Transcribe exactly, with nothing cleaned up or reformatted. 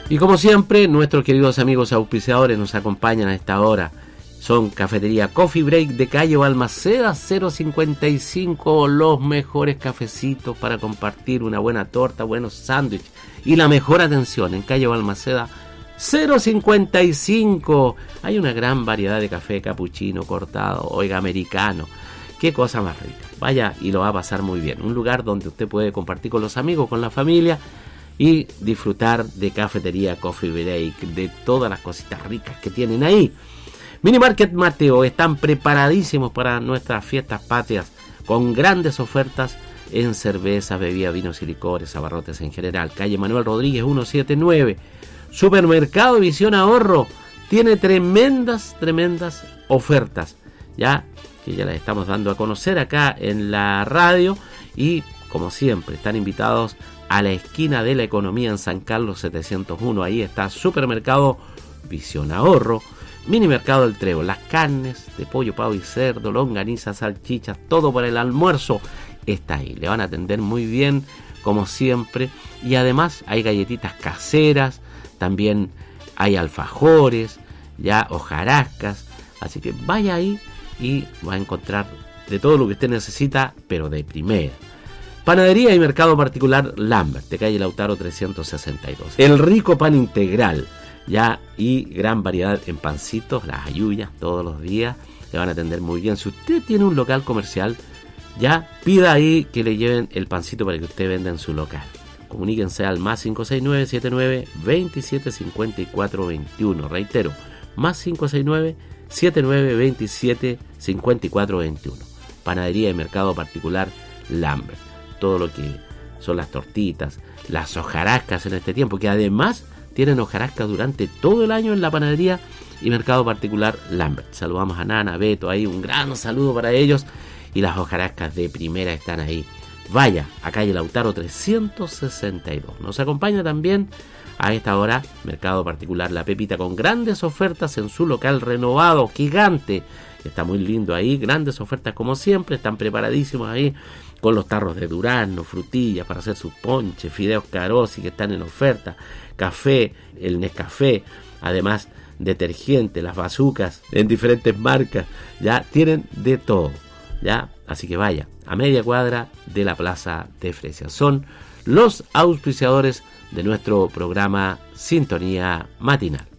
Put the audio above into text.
Y como siempre, nuestros queridos amigos auspiciadores nos acompañan a esta hora. Son Cafetería Coffee Break de calle Balmaceda cero cincuenta y cinco, los mejores cafecitos para compartir, una buena torta, buenos sándwiches y la mejor atención en calle Balmaceda cero cincuenta y cinco. Hay una gran variedad de café capuchino, cortado, oiga, americano. Qué cosa más rica. Vaya y lo va a pasar muy bien. Un lugar donde usted puede compartir con los amigos, con la familia y disfrutar de Cafetería Coffee Break, de todas las cositas ricas que tienen ahí. Mini Market Mateo, están preparadísimos para nuestras fiestas patrias con grandes ofertas en cervezas, bebidas, vinos y licores, abarrotes en general. Calle Manuel Rodríguez ciento setenta y nueve. Supermercado Visión Ahorro tiene tremendas, tremendas ofertas, ya que ya las estamos dando a conocer acá en la radio. Y como siempre, están invitados a la esquina de la economía en San Carlos setecientos uno. Ahí está Supermercado Visión Ahorro. Mini Mercado del Trébol, las carnes de pollo, pavo y cerdo, longanizas, salchichas, todo para el almuerzo está ahí. Le van a atender muy bien, como siempre. Y además hay galletitas caseras, también hay alfajores, ya hojarascas. Así que vaya ahí y va a encontrar de todo lo que usted necesita, pero de primera. Panadería y Mercado Particular Lambert, de calle Lautaro trescientos sesenta y dos. El rico pan integral, ya, y gran variedad en pancitos, las ayuyas todos los días, le van a atender muy bien. Si usted tiene un local comercial, ya pida ahí que le lleven el pancito para que usted venda en su local. Comuníquense al más cinco seis nueve, siete nueve, dos siete cinco cuatro dos uno. Reitero, más cinco seis nueve, siete nueve, dos siete cinco cuatro dos uno. Panadería y Mercado Particular Lambert. Todo lo que son las tortitas, las hojarascas en este tiempo, que además tienen hojarascas durante todo el año en la Panadería y Mercado Particular Lambert. Saludamos a Nana, Beto, ahí un gran saludo para ellos. Y las hojarascas de primera están ahí. Vaya, a calle Lautaro trescientos sesenta y dos. Nos acompaña también a esta hora Mercado Particular La Pepita, con grandes ofertas en su local renovado, gigante. Está muy lindo ahí, grandes ofertas como siempre. Están preparadísimos ahí con los tarros de durazno, frutillas para hacer sus ponches, fideos Carosi que están en oferta, café, el Nescafé, además detergente, las bazucas en diferentes marcas, ya tienen de todo, ya, así que vaya, a media cuadra de la Plaza de Fresia. Son los auspiciadores de nuestro programa Sintonía Matinal.